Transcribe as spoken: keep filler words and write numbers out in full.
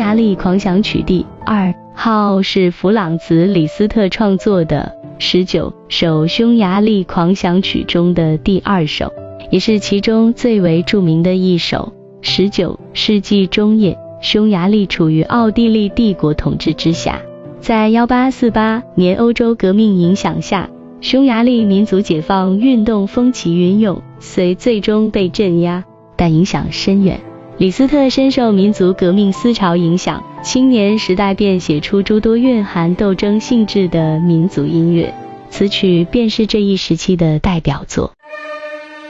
牙利狂想曲第二号是弗朗茨·李斯特创作的十九首匈牙利狂想曲中的第二首，也是其中最为著名的一首。十九世纪中叶，匈牙利处于奥地利帝国统治之下，在一八四八年欧洲革命影响下，匈牙利民族解放运动风起云涌，虽最终被镇压，但影响深远。李斯特深受民族革命思潮影响，青年时代便写出诸多蕴含斗争性质的民族音乐，此曲便是这一时期的代表作。